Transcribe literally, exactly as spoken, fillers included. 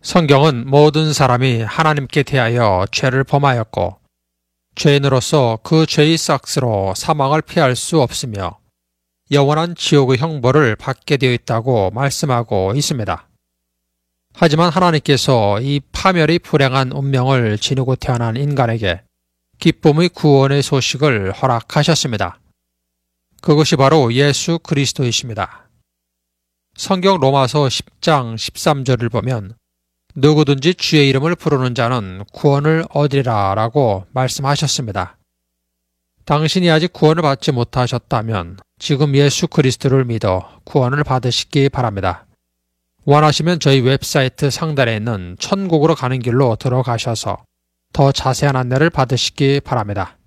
성경은 모든 사람이 하나님께 대하여 죄를 범하였고 죄인으로서 그 죄의 삭스로 사망을 피할 수 없으며 영원한 지옥의 형벌을 받게 되어 있다고 말씀하고 있습니다. 하지만 하나님께서 이 파멸의 불행한 운명을 지니고 태어난 인간에게 기쁨의 구원의 소식을 허락하셨습니다. 그것이 바로 예수 그리스도이십니다. 성경 로마서 십 장 십삼 절을 보면 누구든지 주의 이름을 부르는 자는 구원을 얻으리라 라고 말씀하셨습니다. 당신이 아직 구원을 받지 못하셨다면 지금 예수 그리스도를 믿어 구원을 받으시기 바랍니다. 원하시면 저희 웹사이트 상단에 있는 천국으로 가는 길로 들어가셔서 더 자세한 안내를 받으시기 바랍니다.